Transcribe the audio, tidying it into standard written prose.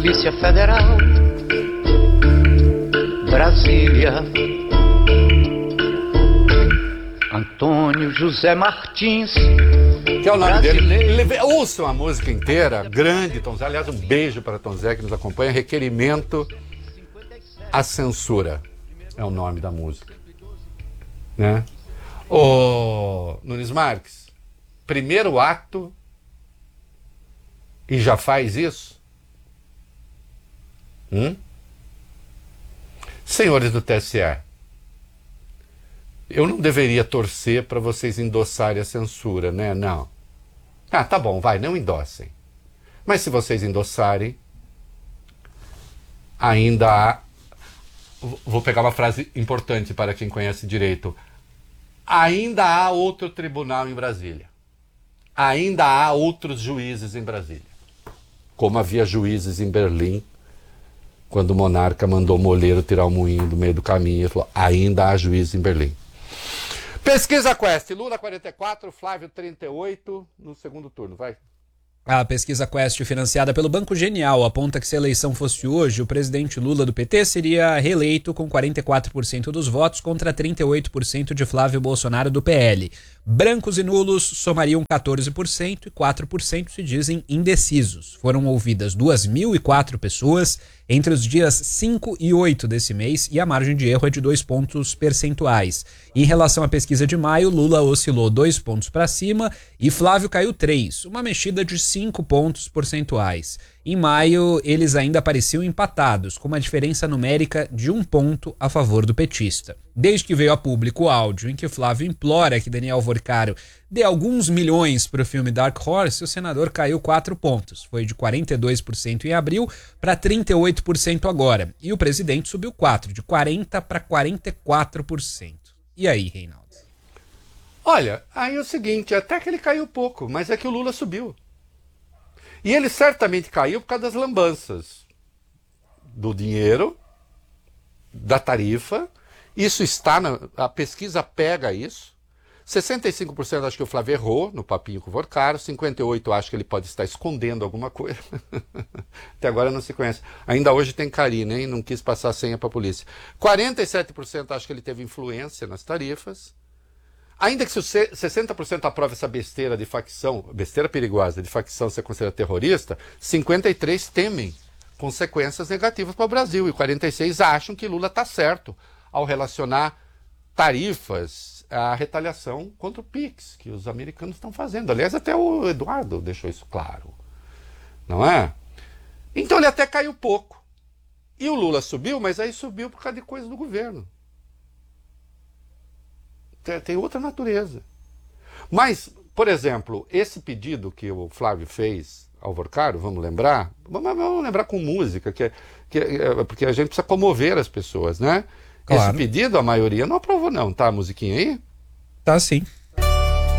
Polícia Federal, Brasília. Antônio José Martins, que é o nome dele. Ouçam a música inteira, grande Tom Zé. Aliás, um beijo para Tom Zé que nos acompanha. Requerimento à Censura é o nome da música, né? Ô Nunes Marques, primeiro ato e já faz isso? Senhores do TSE, eu não deveria torcer para vocês endossarem a censura, né? Não. Ah, tá bom, vai, não endossem. Mas se vocês endossarem, ainda há... Vou pegar uma frase importante para quem conhece direito. Ainda há outro tribunal em Brasília. Ainda há outros juízes em Brasília. Como havia juízes em Berlim, quando o monarca mandou o moleiro tirar o moinho do meio do caminho. Ele falou, ainda há juízes em Berlim. Pesquisa Quest, Lula 44, Flávio 38 no segundo turno, vai. A pesquisa Quest, financiada pelo Banco Genial, aponta que se a eleição fosse hoje, o presidente Lula do PT seria reeleito com 44% dos votos contra 38% de Flávio Bolsonaro do PL. Brancos e nulos somariam 14% e 4% se dizem indecisos. Foram ouvidas 2.004 pessoas entre os dias 5 e 8 desse mês e a margem de erro é de 2 pontos percentuais. Em relação à pesquisa de maio, Lula oscilou 2 pontos para cima e Flávio caiu 3, uma mexida de 5 pontos percentuais. Em maio, eles ainda pareciam empatados, com uma diferença numérica de 1 ponto a favor do petista. Desde que veio a público o áudio em que Flávio implora que Daniel Vorcaro dê alguns milhões para o filme Dark Horse, o senador caiu 4 pontos. Foi de 42% em abril para 38% agora. E o presidente subiu 4, de 40% para 44%. E aí, Reinaldo? Olha, aí é o seguinte, até que ele caiu pouco, mas é que o Lula subiu. E ele certamente caiu por causa das lambanças do dinheiro, da tarifa. Isso está a pesquisa pega isso. 65% acho que o Flávio errou no papinho com o Vorcaro. 58% acho que ele pode estar escondendo alguma coisa. Até agora não se conhece. Ainda hoje tem Karina, hein? Não quis passar a senha para a polícia. 47% acho que ele teve influência nas tarifas. Ainda que se 60% aprove essa besteira de facção, besteira perigosa de facção ser considerada terrorista, 53% temem consequências negativas para o Brasil e 46% acham que Lula está certo ao relacionar tarifas à retaliação contra o PIX, que os americanos estão fazendo. Aliás, até o Eduardo deixou isso claro, não é? Então ele até caiu pouco. E o Lula subiu, mas aí subiu por causa de coisa do governo. Tem outra natureza. Mas, por exemplo, esse pedido que o Flávio fez ao Vorcaro, vamos lembrar com música, porque a gente precisa comover as pessoas, né? Claro. Esse pedido, a maioria não aprovou não, tá? A musiquinha aí? Tá sim.